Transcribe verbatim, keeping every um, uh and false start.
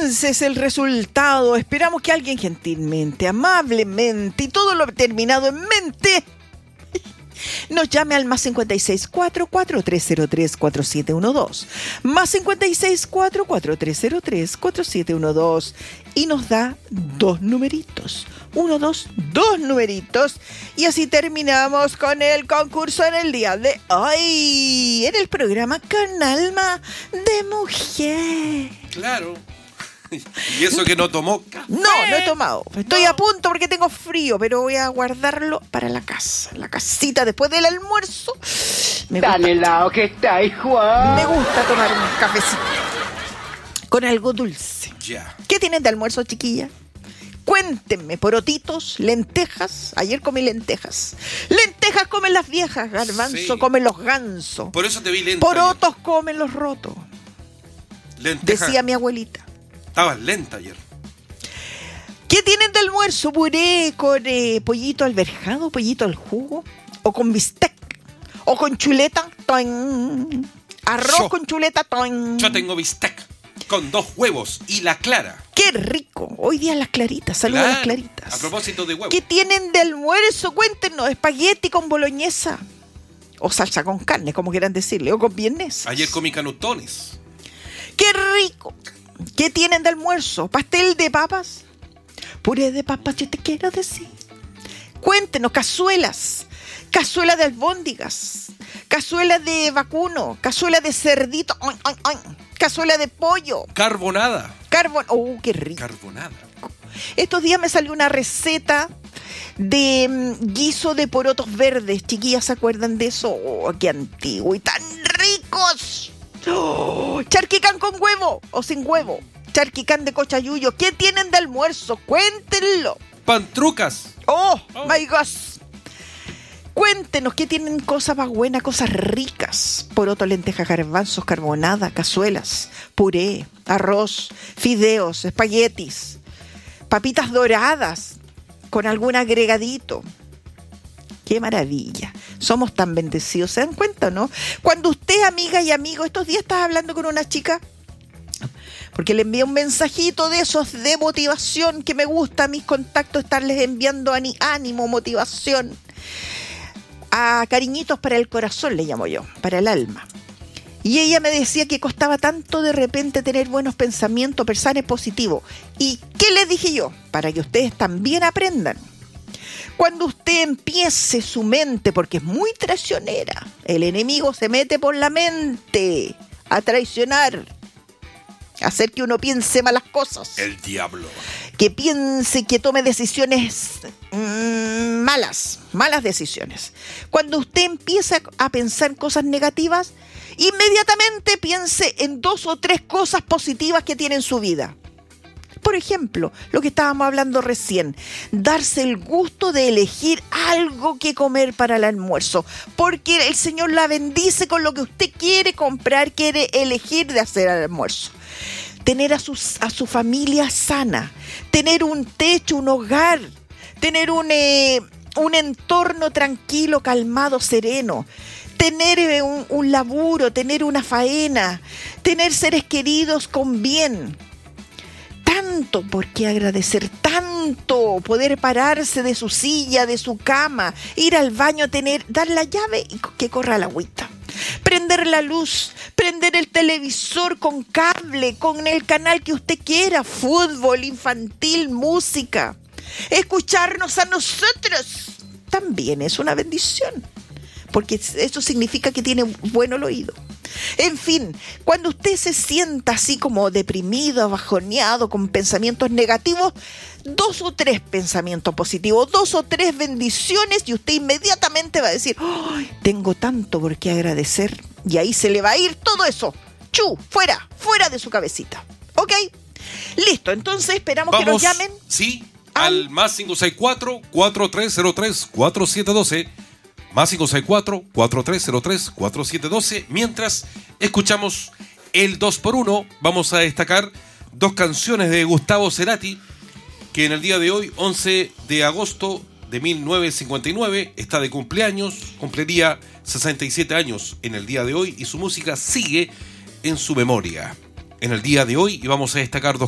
entonces el resultado. Esperamos que alguien gentilmente, amablemente y todo lo terminado en mente nos llame al más cincuenta y seis, cuatro cuatro tres cero tres, cuatro siete uno dos. Más cincuenta y seis, cuatro cuatro tres cero tres, cuatro siete uno dos. Y nos da dos numeritos. Uno, dos, dos numeritos. Y así terminamos con el concurso en el día de hoy. En el programa Con Alma de Mujer. Claro. Y eso que no tomó café. No, no he tomado. Estoy no. a punto porque tengo frío, pero voy a guardarlo para la casa. La casita después del almuerzo. Me Tan gusta, helado que estáis, Juan. Me gusta tomar un cafecito con algo dulce. Ya. ¿Qué tienen de almuerzo, chiquilla? Cuéntenme, porotitos, lentejas. Ayer comí lentejas. Lentejas comen las viejas, garbanzo sí. comen los gansos. Por eso te vi lenta. Porotos ayer. Comen los rotos. Lenteja. Decía mi abuelita. Estabas lenta ayer. ¿Qué tienen de almuerzo? ¿Puré con eh, pollito alverjado, pollito al jugo? ¿O con bistec? ¿O con chuleta? ¡Toing! Arroz yo, con chuleta. ¡Toing! Yo tengo bistec con dos huevos y la clara. ¡Qué rico! Hoy día las claritas. Saludos claro, a las claritas. A propósito de huevos. ¿Qué tienen de almuerzo? Cuéntenos. ¿Espagueti con boloñesa? O salsa con carne, como quieran decirle. O con vienesa. Ayer comí canutones. ¡Qué rico! ¿Qué tienen de almuerzo? ¿Pastel de papas? Puré de papas, yo te quiero decir. Cuéntenos, cazuelas. Cazuela de albóndigas. Cazuela de vacuno. Cazuela de cerdito. ¡Ay, ay, ay! Cazuela de pollo. Carbonada. Carbon... ¡Oh, qué rico! Carbonada. Estos días me salió una receta de mm, guiso de porotos verdes. Chiquillas, ¿se acuerdan de eso? ¡Oh, qué antiguo y tan ricos! Oh, charquicán con huevo o sin huevo. Charquicán de cochayuyo. ¿Qué tienen de almuerzo? Cuéntenlo. Pantrucas. Oh, oh. my gosh. Cuéntenos qué tienen cosas más buenas, cosas ricas. Poroto, lentejas, garbanzos, carbonada, cazuelas, puré, arroz, fideos, espaguetis, papitas doradas con algún agregadito. ¡Qué maravilla! Somos tan bendecidos, ¿se dan cuenta, no? Cuando usted, amiga y amigo, estos días estaba hablando con una chica, porque le envié un mensajito de esos de motivación que me gusta a mis contactos estarles enviando ánimo, motivación, a cariñitos para el corazón, le llamo yo, para el alma. Y ella me decía que costaba tanto de repente tener buenos pensamientos, pensar en positivo. ¿Y qué les dije yo? Para que ustedes también aprendan. Cuando usted empiece su mente, porque es muy traicionera, el enemigo se mete por la mente a traicionar, a hacer que uno piense malas cosas. El diablo. Que piense, que tome decisiones mmm, malas, malas decisiones. Cuando usted empieza a pensar cosas negativas, inmediatamente piense en dos o tres cosas positivas que tiene en su vida. Por ejemplo, lo que estábamos hablando recién, darse el gusto de elegir algo que comer para el almuerzo, porque el Señor la bendice con lo que usted quiere comprar, quiere elegir de hacer al almuerzo. Tener a, sus, a su familia sana, tener un techo, un hogar, tener un, eh, un entorno tranquilo, calmado, sereno. Tener eh, un, un laburo, tener una faena, tener seres queridos con bien. Tanto por qué agradecer, tanto poder pararse de su silla, de su cama, ir al baño, tener, dar la llave y que corra la agüita. Prender la luz, prender el televisor con cable, con el canal que usted quiera, fútbol, infantil, música. Escucharnos a nosotros también es una bendición, porque eso significa que tiene bueno el oído. En fin, cuando usted se sienta así como deprimido, abajoneado, con pensamientos negativos, dos o tres pensamientos positivos, dos o tres bendiciones y usted inmediatamente va a decir, ¡ay, tengo tanto por qué agradecer! Y ahí se le va a ir todo eso. ¡Chu! Fuera, fuera de su cabecita. ¿Ok? Listo, entonces esperamos Vamos, que nos llamen. Sí, al, al más cinco seis cuatro, cuatro tres cero tres, cuatro siete uno dos. Más cinco seis cuatro, cuatro tres cero tres, cuatro siete uno dos. Mientras escuchamos el dos por uno, vamos a destacar dos canciones de Gustavo Cerati, que en el día de hoy, once de agosto de mil novecientos cincuenta y nueve, está de cumpleaños, cumpliría sesenta y siete años en el día de hoy y su música sigue en su memoria. En el día de hoy, y vamos a destacar dos